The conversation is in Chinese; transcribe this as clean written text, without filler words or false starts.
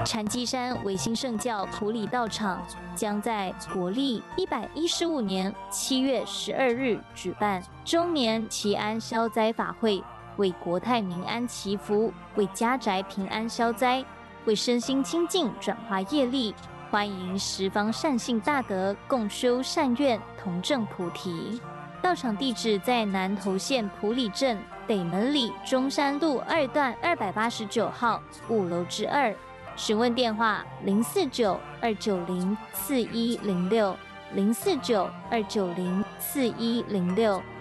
禅机山维新圣教普里道场将在国历115年7月12日举办周年祈安消灾法会，为国泰民安祈福，为家宅平安消灾，为身心清净转化业力。欢迎十方善信大德共修善愿，同证菩提。道场地址在南投县埔里镇北门里中山路2段289号5楼之2。询问电话049-290-4106，049-290-4106。